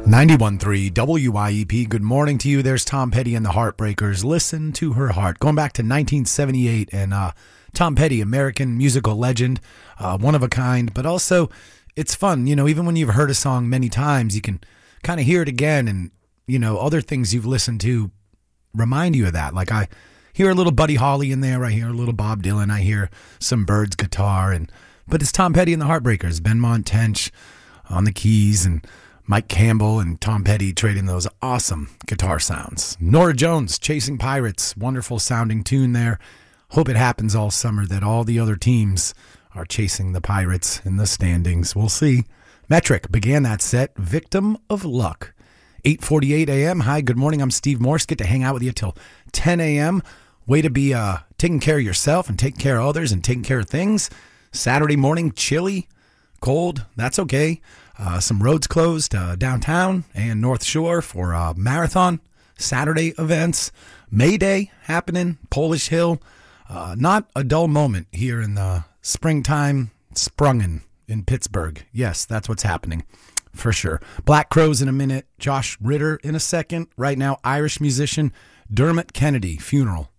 91.3 WYEP. Good morning to you. There's Tom Petty and the Heartbreakers. Listen to her heart. Going back to 1978, and Tom Petty, American musical legend, one of a kind, but also it's fun. You know, even when you've heard a song many times, you can kind of hear it again, and, you know, other things you've listened to remind you of that. Like I hear a little Buddy Holly in there. I hear a little Bob Dylan. I hear some Byrds guitar, but it's Tom Petty and the Heartbreakers. Benmont Tench on the keys, and Mike Campbell and Tom Petty trading those awesome guitar sounds. Norah Jones, Chasing Pirates, wonderful sounding tune there. Hope it happens all summer that all the other teams are chasing the Pirates in the standings. We'll see. Metric began that set, Victim of Luck. 8:48 a.m. Hi, good morning. I'm Steve Morse. Get to hang out with you till 10 a.m. Way to be taking care of yourself and taking care of others and taking care of things. Saturday morning, chilly, cold. That's okay. Some roads closed downtown and North Shore for marathon Saturday events. May Day happening, Polish Hill. Not a dull moment here in the springtime sprungen in Pittsburgh. Yes, that's what's happening for sure. Black Crowes in a minute. Josh Ritter in a second. Right now, Irish musician Dermot Kennedy funeral